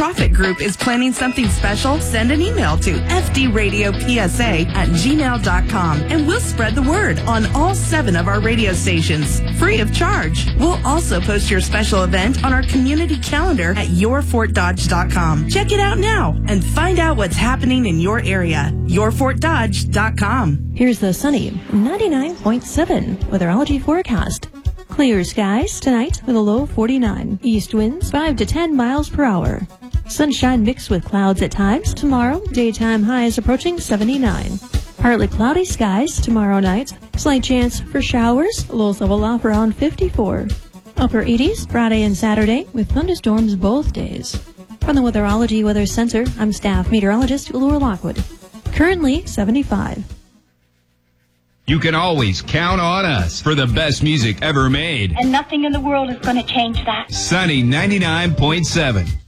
nonprofit group is planning something special, send an email to fdradiopsa@gmail.com and we'll spread the word on all 7 of our radio stations, free of charge. We'll also post your special event on our community calendar at yourfortdodge.com. Check it out now and find out what's happening in your area. yourfortdodge.com. Here's the sunny 99.7 weatherology forecast. Clear skies tonight with a low 49. East winds 5 to 10 miles per hour. Sunshine mixed with clouds at times. Tomorrow, daytime highs approaching 79. Partly cloudy skies tomorrow night. Slight chance for showers. Lows level off around 54. Upper 80s Friday and Saturday with thunderstorms both days. From the Weatherology Weather Center, I'm staff meteorologist Laura Lockwood. Currently 75. You can always count on us for the best music ever made. And nothing in the world is going to change that. Sunny 99.7.